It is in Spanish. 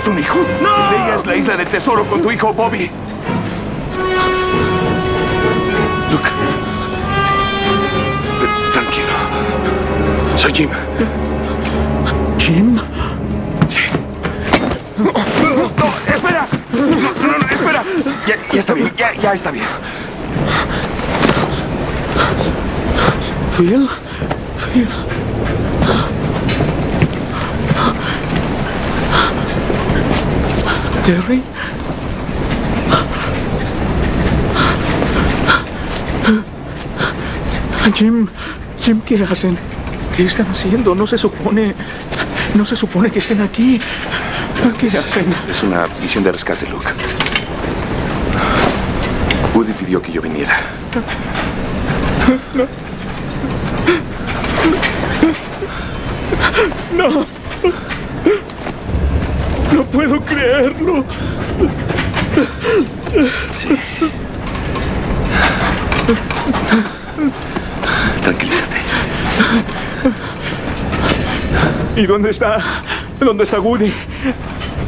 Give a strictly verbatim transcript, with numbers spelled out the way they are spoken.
¿Tienes un hijo? ¡No! Leia es la isla del tesoro con tu hijo Bobby. Luke. Tranquilo. Soy Jim. ¿Jim? Sí. No, no, espera. No, no, no, espera. Ya, ya está bien, ya, ya está bien. Phil. Phil. Terry. Jim. Jim, ¿qué hacen? ¿Qué están haciendo? No se supone... No se supone que estén aquí. ¿Qué hacen? Es una misión de rescate, Luke. Woody pidió que yo viniera. No. No. No puedo creerlo. Sí. Tranquilízate. ¿Y dónde está? ¿Dónde está Woody?